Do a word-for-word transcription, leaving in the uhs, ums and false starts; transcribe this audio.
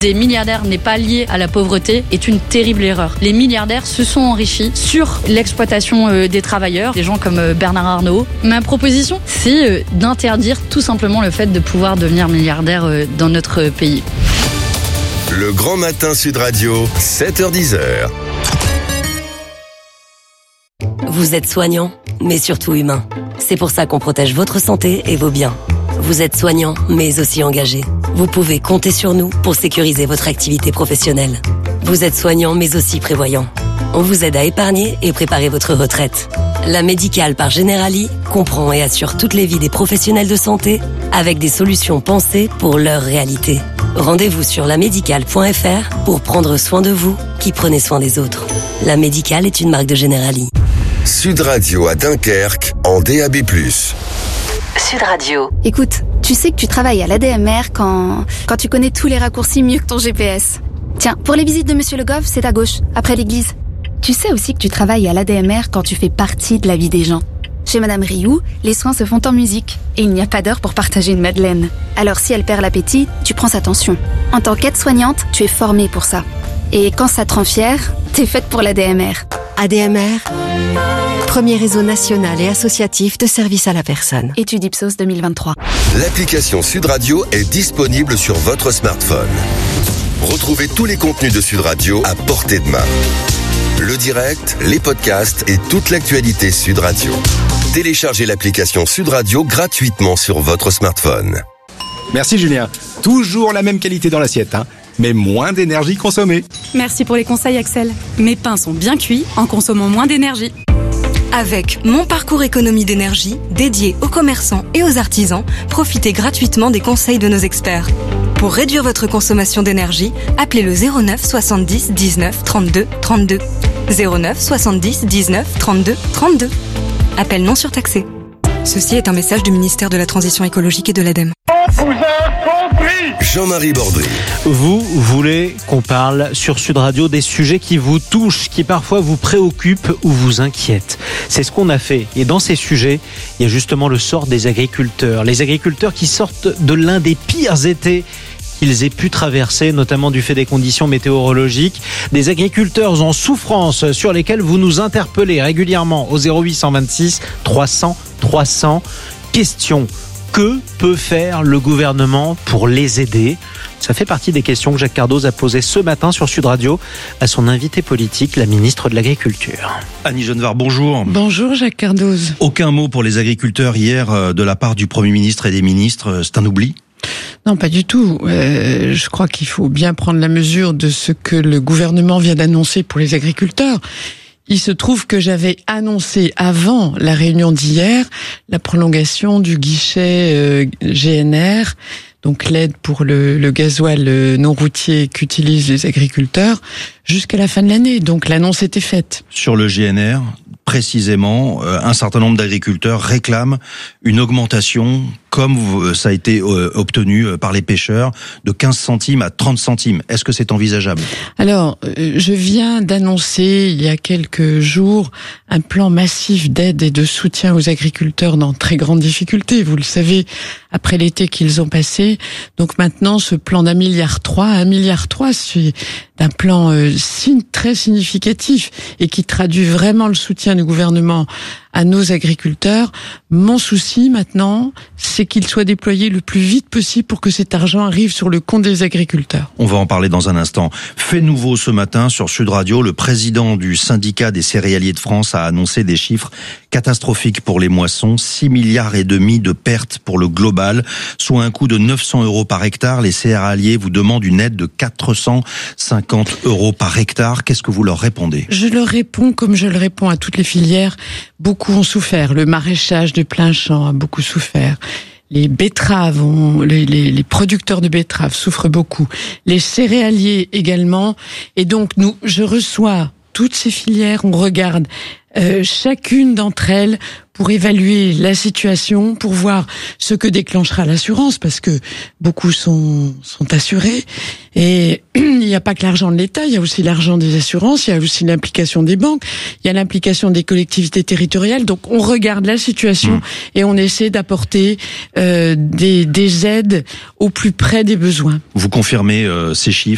Des milliardaires n'est pas lié à la pauvreté est une terrible erreur. Les milliardaires se sont enrichis sur l'exploitation euh, des travailleurs, des gens comme euh, Bernard Arnault. Ma proposition, c'est euh, d'interdire tout simplement le fait de pouvoir devenir milliardaire euh, dans notre pays. Le Grand Matin Sud Radio, sept heures dix. Vous êtes soignant, mais surtout humain. C'est pour ça qu'on protège votre santé et vos biens. Vous êtes soignant, mais aussi engagé. Vous pouvez compter sur nous pour sécuriser votre activité professionnelle. Vous êtes soignant, mais aussi prévoyant. On vous aide à épargner et préparer votre retraite. La Médicale par Generali comprend et assure toutes les vies des professionnels de santé avec des solutions pensées pour leur réalité. Rendez-vous sur la médicale point f r pour prendre soin de vous qui prenez soin des autres. La Médicale est une marque de Generali. Sud Radio à Dunkerque en D A B plus. Sud Radio. Écoute, tu sais que tu travailles à l'A D M R quand, quand tu connais tous les raccourcis mieux que ton G P S. Tiens, pour les visites de Monsieur Le Goff, c'est à gauche, après l'église. Tu sais aussi que tu travailles à l'A D M R quand tu fais partie de la vie des gens. Chez Madame Rioux, les soins se font en musique et il n'y a pas d'heure pour partager une madeleine. Alors si elle perd l'appétit, tu prends sa tension. En tant qu'aide-soignante, tu es formée pour ça. Et quand ça te rend fière, t'es faite pour l'A D M R. A D M R, premier réseau national et associatif de services à la personne. Étude Ipsos deux mille vingt-trois. L'application Sud Radio est disponible sur votre smartphone. Retrouvez tous les contenus de Sud Radio à portée de main. Le direct, les podcasts et toute l'actualité Sud Radio. Téléchargez l'application Sud Radio gratuitement sur votre smartphone. Merci Julien. Toujours la même qualité dans l'assiette, hein, mais moins d'énergie consommée. Merci pour les conseils Axel. Mes pains sont bien cuits en consommant moins d'énergie. Avec Mon Parcours Économie d'énergie, dédié aux commerçants et aux artisans, profitez gratuitement des conseils de nos experts. Pour réduire votre consommation d'énergie, appelez le zéro neuf soixante-dix dix-neuf trente-deux trente-deux. zéro neuf soixante-dix dix-neuf trente-deux trente-deux. Appel non surtaxé. Ceci est un message du ministère de la Transition écologique et de l'ADEME. Jean-Marie Bordry. Vous voulez qu'on parle sur Sud Radio des sujets qui vous touchent, qui parfois vous préoccupent ou vous inquiètent. C'est ce qu'on a fait. Et dans ces sujets, il y a justement le sort des agriculteurs. Les agriculteurs qui sortent de l'un des pires étés qu'ils aient pu traverser, notamment du fait des conditions météorologiques. Des agriculteurs en souffrance sur lesquels vous nous interpellez régulièrement au zéro huit cent vingt-six trois cents trois cents. Question: que peut faire le gouvernement pour les aider ? Ça fait partie des questions que Jacques Cardoz a posées ce matin sur Sud Radio à son invité politique, la ministre de l'Agriculture. Annie Genevard, bonjour. Bonjour Jacques Cardoz. Aucun mot pour les agriculteurs hier de la part du Premier ministre et des ministres, c'est un oubli ? Non, pas du tout. Euh, je crois qu'il faut bien prendre la mesure de ce que le gouvernement vient d'annoncer pour les agriculteurs. Il se trouve que j'avais annoncé avant la réunion d'hier la prolongation du guichet euh, G N R, donc l'aide pour le, le gasoil non routier qu'utilisent les agriculteurs, jusqu'à la fin de l'année. Donc l'annonce était faite. Sur le G N R, précisément, euh, un certain nombre d'agriculteurs réclament une augmentation, comme ça a été euh, obtenu par les pêcheurs, de quinze centimes à trente centimes. Est-ce que c'est envisageable ? Alors, euh, je viens d'annoncer il y a quelques jours un plan massif d'aide et de soutien aux agriculteurs dans très grandes difficultés. Vous le savez, après l'été qu'ils ont passé. Donc maintenant, ce plan d'un milliard trois, un milliard trois, c'est un plan euh, très significatif et qui traduit vraiment le soutien du gouvernement à nos agriculteurs. Mon souci maintenant, c'est qu'il soit déployé le plus vite possible pour que cet argent arrive sur le compte des agriculteurs. On va en parler dans un instant. Fait nouveau ce matin sur Sud Radio, le président du syndicat des céréaliers de France a annoncé des chiffres catastrophiques pour les moissons, six milliards et demi de pertes pour le global, soit un coût de neuf cents euros par hectare. Les céréaliers vous demandent une aide de quatre cent cinquante euros par hectare. Qu'est-ce que vous leur répondez ? Je leur réponds comme je le réponds à toutes les filières. Beaucoup ont souffert. Le maraîchage de plein champ a beaucoup souffert. Les betteraves, ont, les, les, les producteurs de betteraves souffrent beaucoup. Les céréaliers également. Et donc, nous, je reçois toutes ces filières. On regarde euh, chacune d'entre elles pour évaluer la situation, pour voir ce que déclenchera l'assurance, parce que beaucoup sont, sont assurés. Et il n'y a pas que l'argent de l'État, il y a aussi l'argent des assurances, il y a aussi l'implication des banques, il y a l'implication des collectivités territoriales. Donc on regarde la situation mmh. et on essaie d'apporter euh, des, des aides au plus près des besoins. Vous confirmez euh, ces chiffres ?